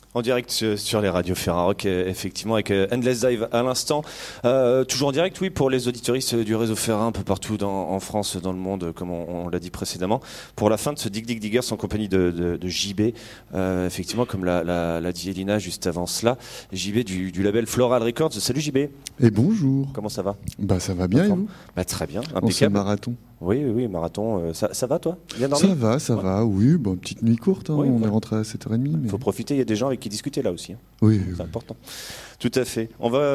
En direct sur les radios Ferrarock, effectivement, avec Endless Dive à l'instant. Toujours en direct, oui, pour les auditeuristes du réseau Ferra, un peu partout en France, dans le monde, comme on l'a dit précédemment. Pour la fin de ce Dig Dig Diggers en compagnie de JB, effectivement, comme l'a dit Elina juste avant cela, JB du label Floral Records. Salut JB. Et bonjour. Comment ça va ? Bah ça va bien et vous ? Bah très bien, En ce impeccable. marathon. Oui, marathon. Ça va toi ? Bien dormi ? Ça va, oui, bon, petite nuit courte, hein, Oui, on ouais. est rentré à 7h30. Il Mais... faut profiter, il y a des gens avec qui discuter là aussi. Hein. Oui, c'est important. Tout à fait.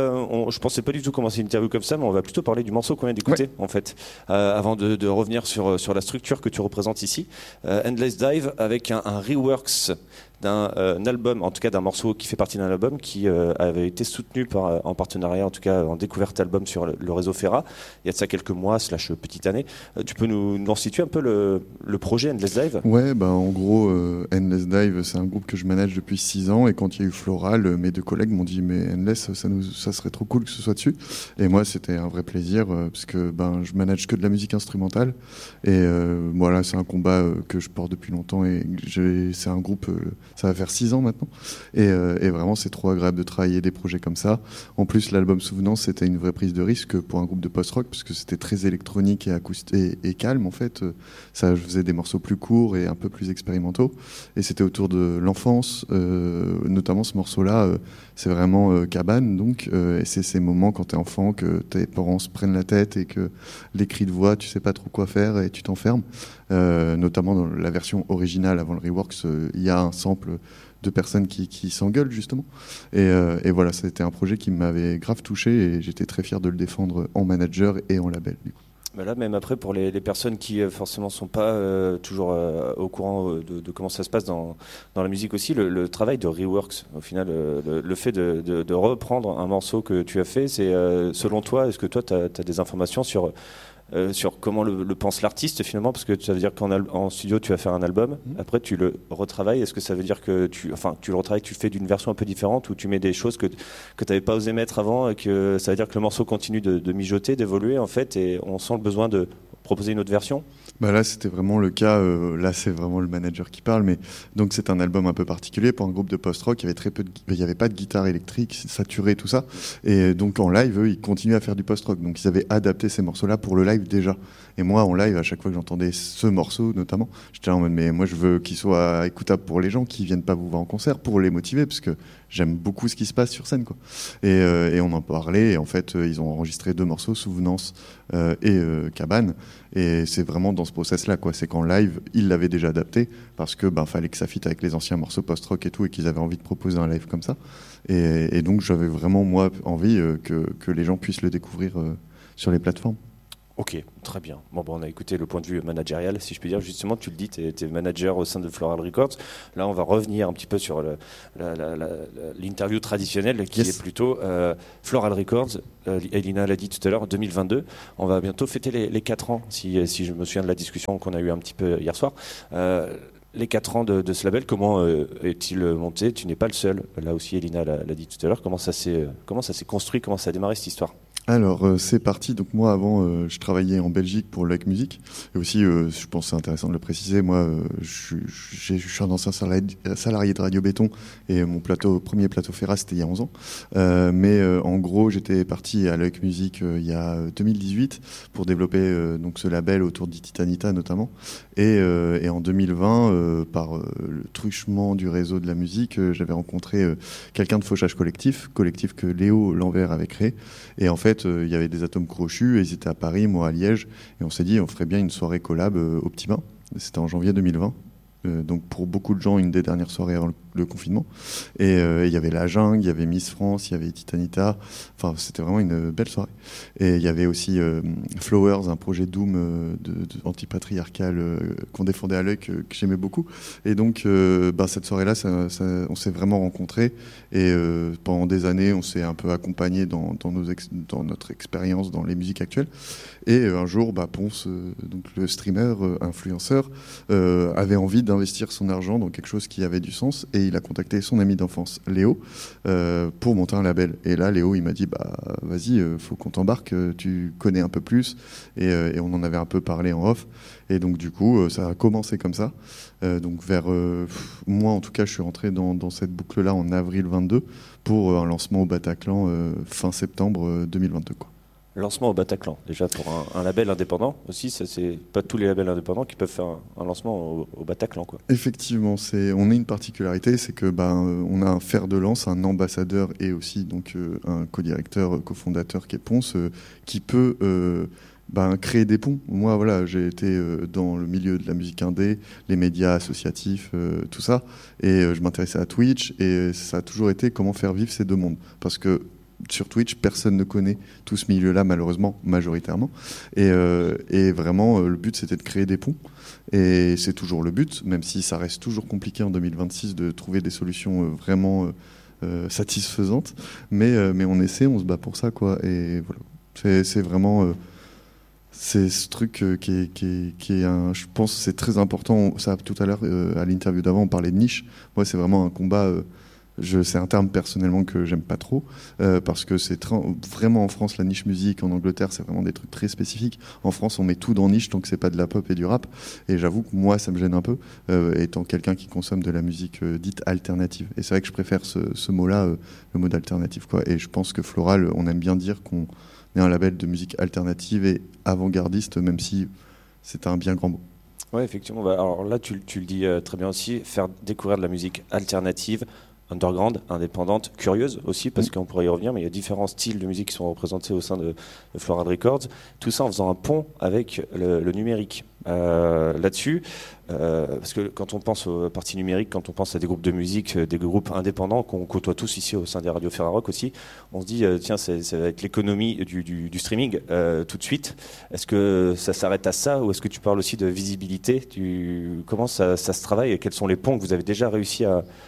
Je pensais pas du tout commencer une interview comme ça, mais on va plutôt parler du morceau qu'on vient d'écouter, en fait. Avant de revenir sur la structure que tu représentes ici. Endless Dive avec un reworks d'un album, en tout cas d'un morceau qui fait partie d'un album qui avait été soutenu en partenariat, en tout cas en découverte album sur le réseau Ferra. Il y a de ça quelques mois, / petite année. Tu peux nous situer un peu le projet Endless Dive ? Ouais, bah en gros, Endless Dive, c'est un groupe que je manage depuis 6 ans. Et quand il y a eu Floral, mes 2 collègues m'ont dit mais Endless, ça serait trop cool que ce soit dessus. Et moi, c'était un vrai plaisir parce que je manage que de la musique instrumentale. Et voilà, c'est un combat que je porte depuis longtemps. Et c'est un groupe, ça va faire 6 ans maintenant. Et vraiment, c'est trop agréable de travailler des projets comme ça. En plus, l'album Souvenance, c'était une vraie prise de risque pour un groupe de post-rock parce que c'était très électronique et acoustique et calme en fait. Je faisais des morceaux plus courts et un peu plus expérimentaux. Et c'était autour de l'enfance, notamment ce morceau-là. C'est vraiment cabane, donc. Et c'est ces moments quand t'es enfant que tes parents se prennent la tête et que les cris de voix, tu sais pas trop quoi faire et tu t'enfermes. Notamment dans la version originale avant le reworks, il y a un sample de personnes qui s'engueulent justement. Et voilà, c'était un projet qui m'avait grave touché et j'étais très fier de le défendre en manager et en label. Du coup. Mais là, même après, pour les personnes qui forcément sont pas toujours au courant de comment ça se passe dans la musique aussi, le travail de reworks, au final, le fait de reprendre un morceau que tu as fait, c'est selon toi, est-ce que toi, tu as des informations sur comment le pense l'artiste finalement, parce que ça veut dire qu'en studio tu vas faire un album, après tu le retravailles, est-ce que ça veut dire que tu le retravailles, tu fais d'une version un peu différente ou tu mets des choses que tu n'avais pas osé mettre avant et que ça veut dire que le morceau continue de mijoter, d'évoluer en fait et on sent le besoin de proposer une autre version ? Là, c'était vraiment le cas. Là, c'est vraiment le manager qui parle. Mais donc, c'est un album un peu particulier pour un groupe de post-rock. Il y avait pas de guitare électrique saturée, tout ça. Et donc, en live, eux, ils continuaient à faire du post-rock. Donc, ils avaient adapté ces morceaux-là pour le live déjà. Et moi, en live, à chaque fois que j'entendais ce morceau, notamment, j'étais là en mode, mais moi, je veux qu'il soit écoutable pour les gens qui viennent pas vous voir en concert, pour les motiver, parce que j'aime beaucoup ce qui se passe sur scène, quoi. Et on en parlait. Et en fait, ils ont enregistré 2 morceaux, Souvenance et Cabane. Et c'est vraiment dans ce process-là, quoi. C'est qu'en live, ils l'avaient déjà adapté parce que fallait que ça fitte avec les anciens morceaux post-rock et tout, et qu'ils avaient envie de proposer un live comme ça. Et donc j'avais vraiment moi envie que les gens puissent le découvrir sur les plateformes. Ok, très bien. Bon, on a écouté le point de vue managérial, si je puis dire. Justement, tu le dis, tu es manager au sein de Floral Records. Là, on va revenir un petit peu sur l'interview traditionnelle qui est plutôt Floral Records. Elina l'a dit tout à l'heure, 2022. On va bientôt fêter les 4 ans, si je me souviens de la discussion qu'on a eue un petit peu hier soir. Les 4 ans de ce label, comment est-il monté ? Tu n'es pas le seul. Là aussi, Elina l'a dit tout à l'heure. Comment ça s'est construit ? Comment ça a démarré cette histoire ? Alors c'est parti, donc moi avant je travaillais en Belgique pour le musique et aussi je pense que c'est intéressant de le préciser, moi je suis un ancien salarié de Radio Béton et mon premier plateau Ferra c'était il y a 11 ans, mais en gros j'étais parti à l'Oeck Music il y a 2018 pour développer donc ce label autour d'Ititanita notamment et en 2020 par le truchement du réseau de la musique j'avais rencontré quelqu'un de Fauchage collectif que Léo Lanvers avait créé et en fait il y avait des atomes crochus, et ils étaient à Paris, moi à Liège, et on s'est dit on ferait bien une soirée collab au Petit Bain. C'était en janvier 2020. Donc pour beaucoup de gens, une des dernières soirées avant le confinement. Et il y avait La Jungle, il y avait Miss France, il y avait Titanita. Enfin, c'était vraiment une belle soirée. Et il y avait aussi Flowers, un projet Doom anti-patriarcal qu'on défendait à l'œil que j'aimais beaucoup. Et donc cette soirée-là, on s'est vraiment rencontrés. Et pendant des années, on s'est un peu accompagnés dans notre expérience dans les musiques actuelles. Et un jour, Ponce, donc le streamer, influenceur, avait envie d'investir son argent dans quelque chose qui avait du sens, et il a contacté son ami d'enfance, Léo, pour monter un label. Et là, Léo, il m'a dit, bah vas-y, faut qu'on t'embarque, tu connais un peu plus, et on en avait un peu parlé en off. Et donc du coup, ça a commencé comme ça. Donc moi, en tout cas, je suis rentré dans cette boucle-là en avril 22 pour un lancement au Bataclan fin septembre 2022, quoi. Lancement au Bataclan, déjà pour un label indépendant aussi, ça c'est pas tous les labels indépendants qui peuvent faire un lancement au Bataclan, quoi. Effectivement, on a une particularité, c'est que on a un fer de lance, un ambassadeur et aussi donc un co-directeur, cofondateur qui est Ponce, qui peut créer des ponts. Moi, voilà, j'ai été dans le milieu de la musique indé, les médias associatifs, tout ça, et je m'intéressais à Twitch, et ça a toujours été comment faire vivre ces deux mondes, parce que sur Twitch, personne ne connaît tout ce milieu-là, malheureusement, majoritairement. Et vraiment, le but, c'était de créer des ponts. Et c'est toujours le but, même si ça reste toujours compliqué en 2026 de trouver des solutions vraiment satisfaisantes. Mais on essaie, on se bat pour ça, quoi. Et voilà. C'est vraiment... c'est ce truc qui est je pense, c'est très important. Ça, tout à l'heure, à l'interview d'avant, on parlait de niche. Moi, c'est vraiment un combat... c'est un terme personnellement que j'aime pas trop parce que c'est vraiment en France la niche musique, en Angleterre c'est vraiment des trucs très spécifiques. En France on met tout dans niche donc c'est pas de la pop et du rap, et j'avoue que moi ça me gêne un peu étant quelqu'un qui consomme de la musique dite alternative, et c'est vrai que je préfère ce mot-là, le mot d'alternative, quoi. Et je pense que Floral, on aime bien dire qu'on est un label de musique alternative et avant-gardiste, même si c'est un bien grand mot. Ouais, effectivement. Alors là tu le dis très bien aussi, faire découvrir de la musique alternative, underground, indépendante, curieuse aussi, parce qu'on pourrait y revenir, mais il y a différents styles de musique qui sont représentés au sein de Floral Records, tout ça en faisant un pont avec le numérique. Là-dessus, parce que quand on pense aux parties numériques, quand on pense à des groupes de musique, des groupes indépendants qu'on côtoie tous ici au sein des radios Ferrarock aussi, on se dit tiens, ça va être l'économie du streaming tout de suite. Est-ce que ça s'arrête à ça, ou est-ce que tu parles aussi de visibilité? Comment ça se travaille, et quels sont les ponts que vous avez déjà réussi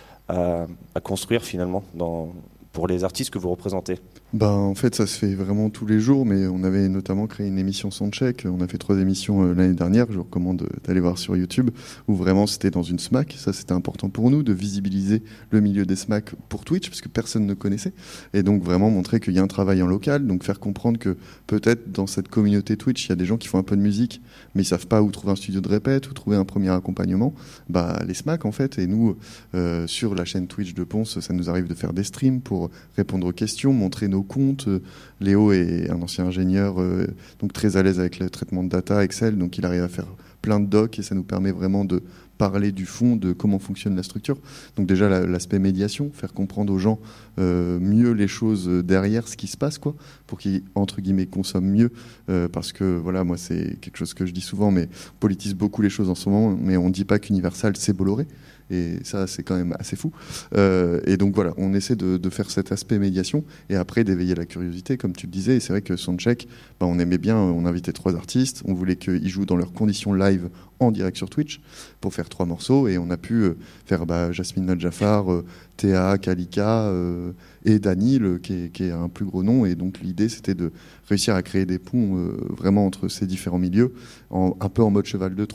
à construire finalement pour les artistes que vous représentez? En fait, ça se fait vraiment tous les jours, mais on avait notamment créé une émission Soundcheck. On a fait 3 émissions l'année dernière, je vous recommande d'aller voir sur YouTube, où vraiment c'était dans une SMAC. Ça, c'était important pour nous de visibiliser le milieu des SMAC pour Twitch, parce que personne ne connaissait. Et donc vraiment montrer qu'il y a un travail en local, donc faire comprendre que peut-être dans cette communauté Twitch, il y a des gens qui font un peu de musique, mais ils savent pas où trouver un studio de répète, où trouver un premier accompagnement. Les SMAC en fait, et nous, sur la chaîne Twitch de Ponce, ça nous arrive de faire des streams pour répondre aux questions, montrer nos comptes. Léo est un ancien ingénieur, donc très à l'aise avec le traitement de data, Excel, donc il arrive à faire plein de docs, et ça nous permet vraiment de parler du fond, de comment fonctionne la structure. Donc déjà l'aspect médiation, faire comprendre aux gens mieux les choses derrière ce qui se passe, quoi, pour qu'ils, entre guillemets, consomment mieux, parce que voilà, moi c'est quelque chose que je dis souvent, mais on politise beaucoup les choses en ce moment, mais on ne dit pas qu'Universal c'est Bolloré. Et ça, c'est quand même assez fou. Et donc voilà, on essaie de faire cet aspect médiation, et après d'éveiller la curiosité, comme tu le disais. Et c'est vrai que Soundcheck, on aimait bien, on invitait 3 artistes, on voulait qu'ils jouent dans leurs conditions live en direct sur Twitch pour faire 3 morceaux, et on a pu faire Jasmine Nadjafar, Théa, Kalika et Danil, qui est un plus gros nom. Et donc l'idée, c'était de réussir à créer des ponts vraiment entre ces différents milieux, un peu en mode cheval de Troie.